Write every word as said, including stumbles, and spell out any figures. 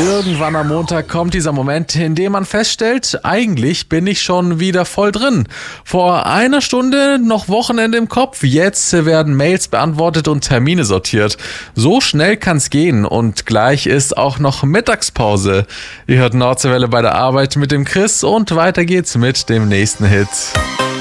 Irgendwann am Montag kommt dieser Moment, in dem man feststellt, eigentlich bin ich schon wieder voll drin. Vor einer Stunde noch Wochenende im Kopf, jetzt werden Mails beantwortet und Termine sortiert. So schnell kann's gehen und gleich ist auch noch Mittagspause. Ihr hört Nordseewelle bei der Arbeit mit dem Chris und weiter geht's mit dem nächsten Hit.